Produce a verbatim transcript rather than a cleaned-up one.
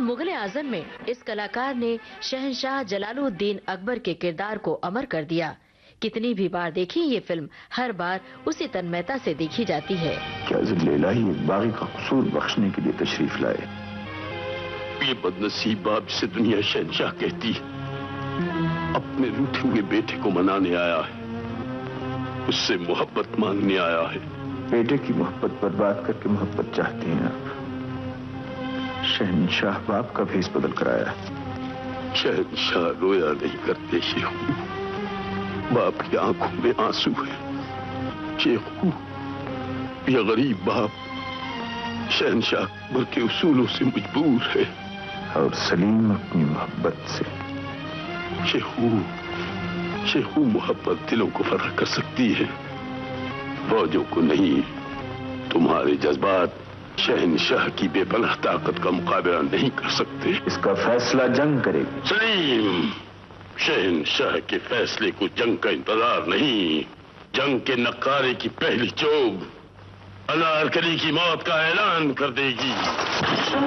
مغل اعظم میں اس کلاکار نے شہنشاہ جلال الدین اکبر کے کردار کو امر کر دیا. کتنی بھی بار دیکھی یہ فلم ہر بار اسی تنمیتا سے دیکھی جاتی ہے. کیا ضلع الہی ایک باغی کا قصور بخشنے کے لیے تشریف لائے؟ یہ بدنصیب باپ سے دنیا شہنشاہ کہتی ہے اپنے روٹھے ہوئے بیٹے کو منانے آیا ہے، اس سے محبت مانگنے آیا ہے. بیٹے کی محبت برباد کر کے محبت چاہتے ہیں آپ. شہنشاہ باپ کا بھیس بدل کر آیا. شہنشاہ رویا نہیں کرتے شیخو، باپ کی آنکھوں میں آنسو ہے. شیخو، یہ غریب باپ شہنشاہ اکبر کے اصولوں سے مجبور ہے اور سلیم اپنی محبت سے. شیخو شیخو محبت دلوں کو فرق کر سکتی ہے، فوجوں کو نہیں. تمہارے جذبات شہنشاہ کی بے پناہ طاقت کا مقابلہ نہیں کر سکتے. اس کا فیصلہ جنگ کرے گی. سلیم، شہنشاہ کے فیصلے کو جنگ کا انتظار نہیں، جنگ کے نقارے کی پہلی چوب انارکلی کی موت کا اعلان کر دے گی.